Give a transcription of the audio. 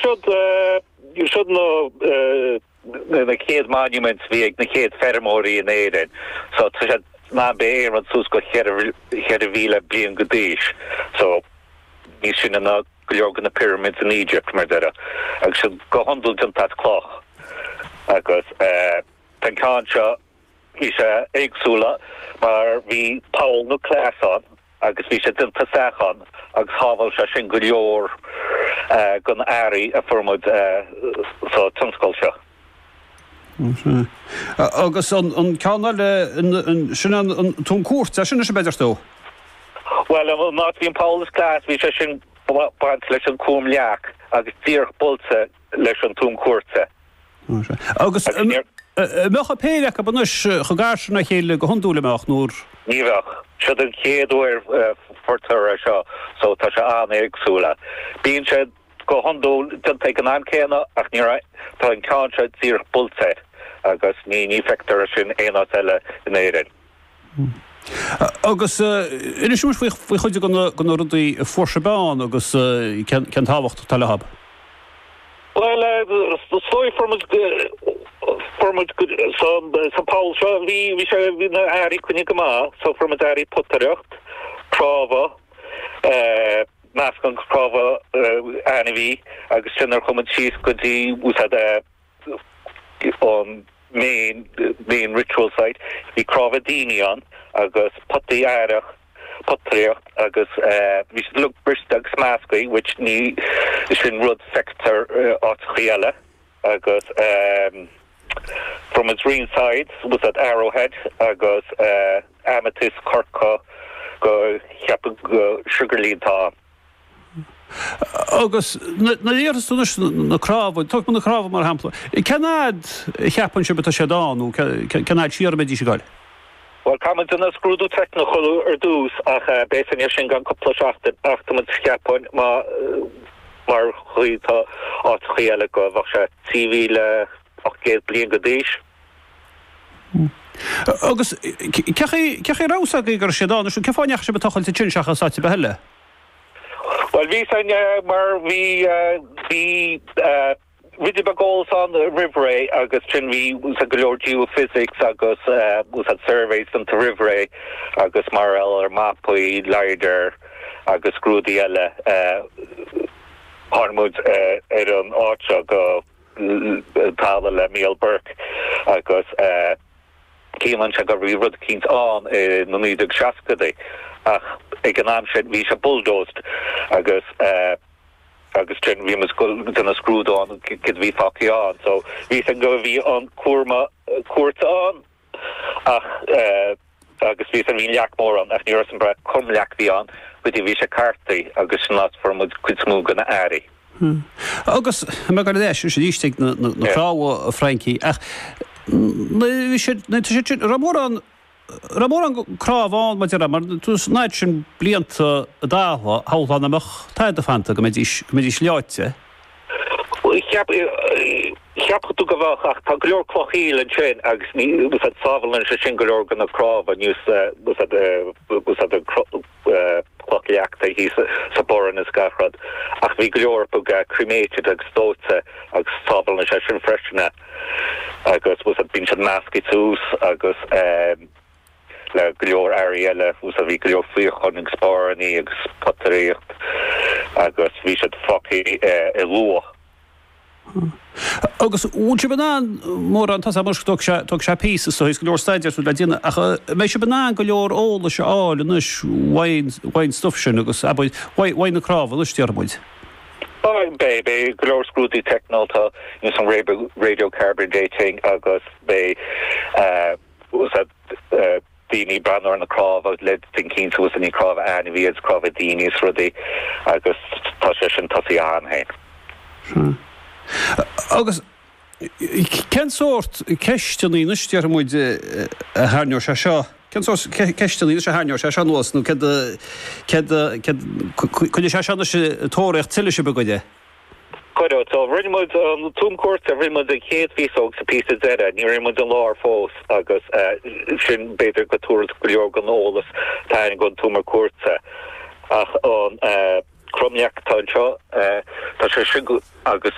you should know the kid monuments via the kid Fermori in Aden. So to na bear and Susko Hervila being Gadish. So you shouldn't know Georg in the pyramids in Egypt, Merdera. I should go hundred and that clock. Because Tankancha is Exula, maar we Paul no class on. Agus vi sé den tasachan agus havel se sin goor gon ari a formod so tunskolse. Agus an canal sin an tunkoort sin se beidir sto. Well, not vi Paul's class vi se sin bant leis an komliak agus dir bolse leis an tunkoortse. Agus mecha péireach a banus chogáisina chéile go honúla meach nór. Níhach, se an chéadúir fortar seo, so tá se an éagsúla. Bíonn se go honúil den te an ancéna ach ní tá an cáinse tír bulse agus ní fectar sin éanaad eile in éireann. Agus inis mús faoi chuide gan rudaí fórsebán agus cean táhacht talhab. Well, the story from St. Paul, we shall be the Ari Kunigama, so from a Dari Puttarucht, Prava, Mascon Prava, Anivi, Agustina Comanchis, Gudi, was at on main ritual site, the Cravadinion, Agus Putti Arach, Patriot, agus we should look Bristag Smaskey, which is in Rud sector at Chiala, agus from its green sides was at Arrowhead, agus Amethyst, Corca, go Sugarlean Ta. Agus na dhéras na crábh, tuach man na crábh mar hampla. Canad cheapan se beta sedáú, canad siar medí se gáil? Well, comment on a screwed technical or do's, based on your shingan couple of afterwards scapoin, mar huita at Hielego, Vasha, TV, Okgate, Blian Gadish. Agus, Kachi Rausa Gigar Shedan, Kafania Shabatochal to Chinshacha Sati Bahella? Well, we say, mar we Really big goals on the River Agus Chinvi was a galore geophysics Agus was at surveys on the River Agus Marel or Mapui Larder Agus Grudiella Hormuz Edon Archa go Pavel Emil Burke Agus Keelan Chaga Rerud Keens on Nunidig Shaskade Eganam shed Visha bulldozed Agus Agus Jen we must go gonna screwed on kid we fucky on so we can go we on Kurma court on Agus we can we yak more on after Rosenberg come yak we on with the Visha Carty Agus not from quid smooth gonna Ari Agus Magadesh should you take the Frau Frankie we should Ramoran Cravan mar tus naitsin blianta dáha hálan amach taide fanta go medis leite. Ich heb to go ach tá glor clochil and chain agus ni was at Savalin Shingle gan of Crava news was at the clochiac he's Saboran is Gafrad ach vi glor cremated agus stote agus Savalin Shin freshna agus was at Binch Maski tus agus le glor Ariella was a vi glor flichon Sparni agus Potterecht agus vi should fucky Elua. Agus would you banan more on Tasa Mush talk pieces so his glor stages with Ladina me should banan glor all the all and this wine stuff shin agus aboy wine the crave this year Oh baby glor scrutiny technolta in some radio carbon dating agus they was at Dini Branner and the Crave out led thinking to was in the Crave Annie as Crave Dini's for the August Tashish and Tasian hey. Agus ken sort kestani nishtir muid harnor shasha ken sort kestani nish harnor shasha nos nu ked shasha nish torecht tillische begode so very much Tom court every month the kid we so pieces there near much the lower force August shin better tours glorgan all this time going to court on Cromniac Tancho Agus